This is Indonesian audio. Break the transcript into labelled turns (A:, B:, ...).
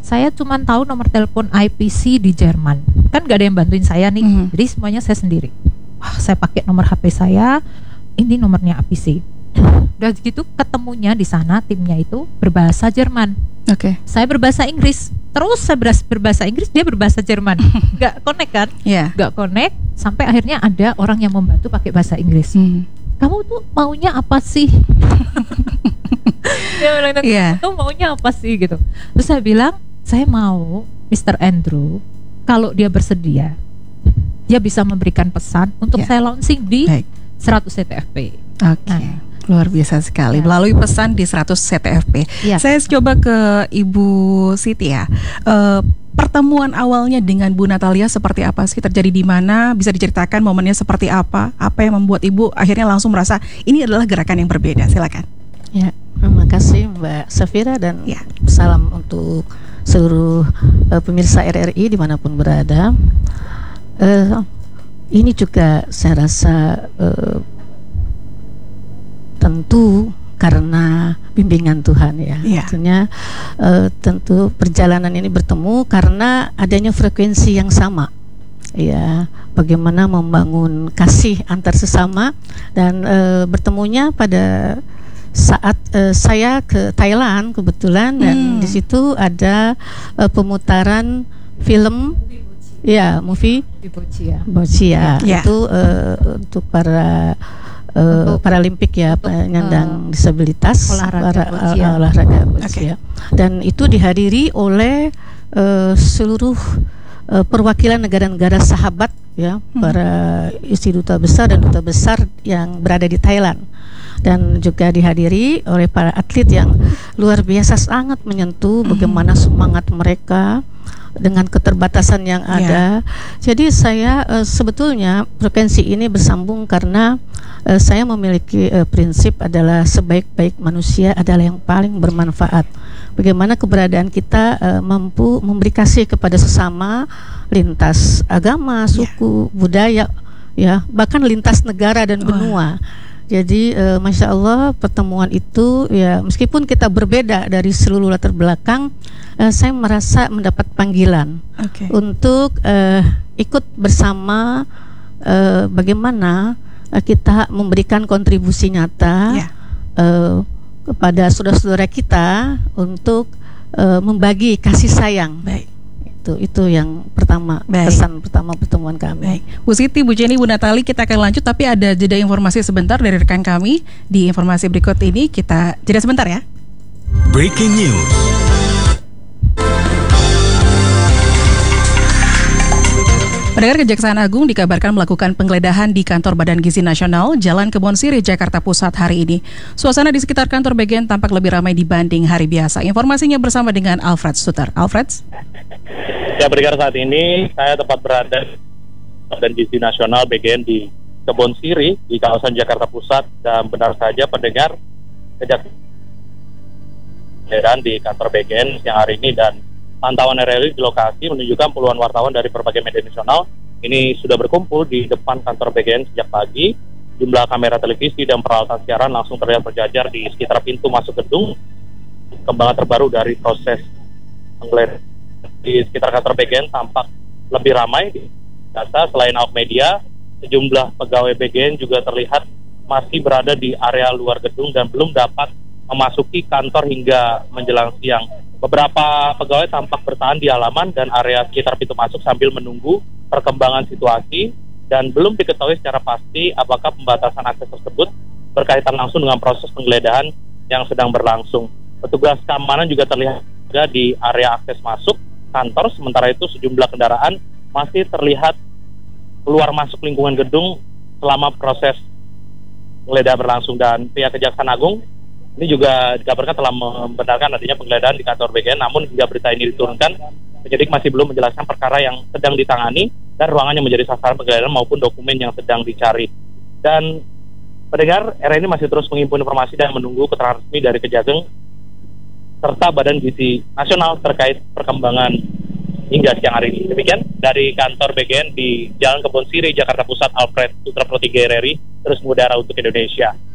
A: saya cuma tahu nomor telepon IPC di Jerman. Kan gak ada yang bantuin saya nih. Jadi semuanya saya sendiri. Wah, saya pakai nomor HP saya, ini nomornya IPC. Udah gitu ketemunya di sana timnya itu berbahasa Jerman.
B: Oke.
A: Saya berbahasa Inggris. Terus saya berbahasa Inggris, dia berbahasa Jerman. Gak connect kan? Gak connect. Sampai akhirnya ada orang yang membantu pakai bahasa Inggris. Kamu tuh maunya apa sih? Dia bilang, kamu tuh maunya apa sih gitu. Terus saya bilang, saya mau Mr. Andrew, kalau dia bersedia, dia bisa memberikan pesan untuk saya launching di 100 CTFP.
B: Luar biasa sekali, melalui pesan di 100 CTFP. Saya coba ke Ibu Siti ya. Pertemuan awalnya dengan Bu Natalia seperti apa sih? Terjadi di mana? Bisa diceritakan momennya seperti apa? Apa yang membuat Ibu akhirnya langsung merasa ini adalah gerakan yang berbeda? Silakan.
C: Ya, terima kasih Mbak Safira dan salam untuk seluruh pemirsa RRI dimanapun berada. Ini juga saya rasa tentu karena bimbingan Tuhan ya. Artinya tentu perjalanan ini bertemu karena adanya frekuensi yang sama. Ya, bagaimana membangun kasih antar sesama dan bertemunya pada saat saya ke Thailand kebetulan dan di situ ada pemutaran film movie Bocia. Itu untuk para Paralimpik ya, penyandang disabilitas olahraga Bocia. Dan itu dihadiri oleh seluruh perwakilan negara-negara sahabat ya, para istri duta besar dan duta besar yang berada di Thailand, dan juga dihadiri oleh para atlet yang luar biasa, sangat menyentuh bagaimana semangat mereka dengan keterbatasan yang ada. Jadi saya sebetulnya frekuensi ini bersambung karena saya memiliki prinsip adalah sebaik-baik manusia adalah yang paling bermanfaat. Bagaimana keberadaan kita mampu memberi kasih kepada sesama, lintas agama, suku, budaya, ya, bahkan lintas negara dan benua. Jadi Masya Allah pertemuan itu ya, meskipun kita berbeda dari seluruh latar belakang, saya merasa mendapat panggilan untuk ikut bersama bagaimana kita memberikan kontribusi nyata kepada saudara-saudara kita untuk membagi kasih sayang. Itu yang pertama, pesan pertama pertemuan kami.
B: Bu Siti, Bu Jenny, Bu Natali, kita akan lanjut, tapi ada jeda informasi sebentar dari rekan kami di informasi berikut ini. Kita jeda sebentar ya.
D: Breaking news.
B: Pendengar, Kejaksaan Agung dikabarkan melakukan penggeledahan di kantor Badan Gizi Nasional, Jalan Kebon Sirih, Jakarta Pusat hari ini. Suasana di sekitar kantor BGN tampak lebih ramai dibanding hari biasa. Informasinya bersama dengan Alfred Suter. Alfred?
E: Ya, pendengar, saat ini saya tepat berada di Badan Gizi Nasional BGN di Kebon Sirih di kawasan Jakarta Pusat, dan benar saja pendengar, Kejaksaan di kantor BGN siang hari ini, dan pantauan RRI di lokasi menunjukkan puluhan wartawan dari berbagai media nasional ini sudah berkumpul di depan kantor BGN sejak pagi. Jumlah kamera televisi dan peralatan siaran langsung terlihat berjajar di sekitar pintu masuk gedung. Kembangan terbaru dari proses penggeledahan di sekitar kantor BGN tampak lebih ramai. Data selain awak media, sejumlah pegawai BGN juga terlihat masih berada di area luar gedung dan belum dapat memasuki kantor hingga menjelang siang. Beberapa pegawai tampak bertahan di halaman dan area sekitar pintu masuk sambil menunggu perkembangan situasi, dan belum diketahui secara pasti apakah pembatasan akses tersebut berkaitan langsung dengan proses penggeledahan yang sedang berlangsung. Petugas keamanan juga terlihat di area akses masuk kantor, sementara itu sejumlah kendaraan masih terlihat keluar masuk lingkungan gedung selama proses penggeledahan berlangsung. Dan pihak Kejaksaan Agung ini juga dikabarkan telah membenarkan adanya penggeledahan di kantor BGN, namun hingga berita ini diturunkan, penyidik masih belum menjelaskan perkara yang sedang ditangani dan ruangan yang menjadi sasaran penggeledahan maupun dokumen yang sedang dicari. Dan pendengar, RRI ini masih terus menghimpun informasi dan menunggu keterangan resmi dari Kejagung serta Badan Gizi Nasional terkait perkembangan hingga siang hari ini. Demikian dari kantor BGN di Jalan Kebon Sirih, Jakarta Pusat, Alfred Sutra Pro 3 RRI, terus mengudara untuk Indonesia.